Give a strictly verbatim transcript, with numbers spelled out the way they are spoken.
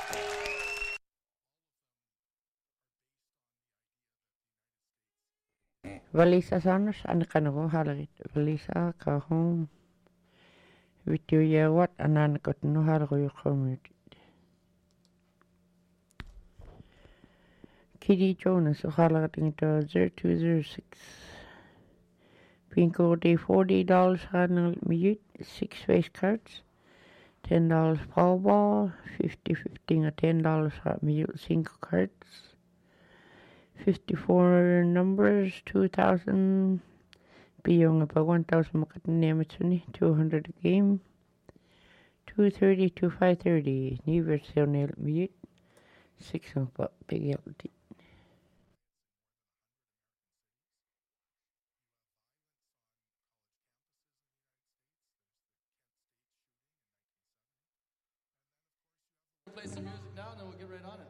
Valisa sanos anakanago halagit. Valisa ka home. Video ya what ananakot no halago community. Kitty Jonas halagat into zero two zero six. Pin code day forty dollars hanal mute six face cards. Ten dollars Powerball, fifty fifteen or ten dollars hot mute single cards. Fifty-four numbers, two thousand. Beyond about one thousand makatinamatuni, two hundred a game. Two thirty to five thirty. New version mute. Six of big L D. Play some music now, and then we'll get right on it.